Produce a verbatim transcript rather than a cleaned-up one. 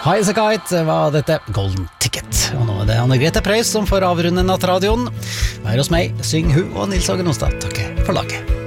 High as a Kite var dette Golden Ticket. Og nå er det Anne-Grete Preus som får avrunde nattradioen. Vær hos meg, syng hun og Nils Åge Nostad. Takk for laget.